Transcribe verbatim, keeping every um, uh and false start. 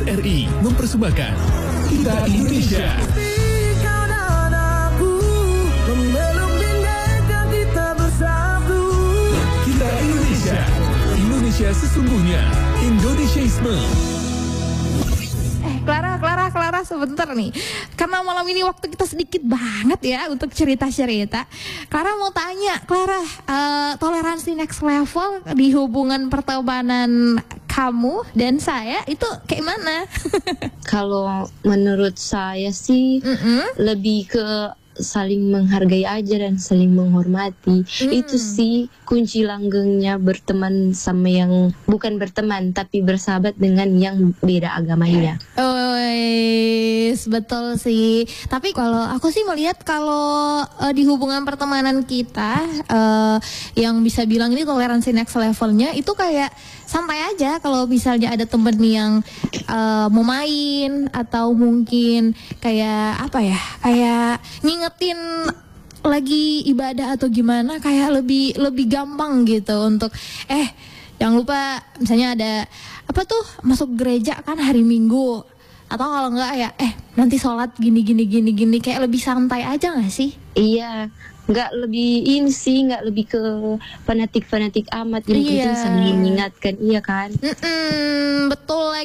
R I mempersembahkan Kita Indonesia. Kita Indonesia. Indonesia sesungguhnya. Indonesiaisme. Eh, Clara, Clara, Clara, sebentar nih. Karena malam ini waktu kita sedikit banget ya untuk cerita-cerita. Clara mau tanya, Clara, uh, toleransi next level di hubungan pertemanan kamu dan saya itu kayak mana? Kalau menurut saya sih Mm-mm. lebih ke saling menghargai aja dan saling menghormati. Mm. Itu sih kunci langgengnya berteman sama yang bukan berteman tapi bersahabat dengan yang beda agamanya. Oh, betul sih. Tapi kalau aku sih melihat kalau uh, di hubungan pertemanan kita uh, yang bisa bilang ini toleransi next levelnya itu kayak santai aja. Kalau misalnya ada temen yang uh, mau main atau mungkin kayak apa ya, kayak ngingetin lagi ibadah atau gimana, kayak lebih lebih gampang gitu untuk eh jangan lupa misalnya ada apa tuh masuk gereja kan hari Minggu, atau kalau enggak ya eh nanti sholat gini gini gini gini, kayak lebih santai aja nggak sih? Iya, nggak lebih ini sih, nggak lebih ke fanatik-fanatik amat. Yang Iya. penting saling mengingatkan, iya kan? Mm-mm, betul lagi.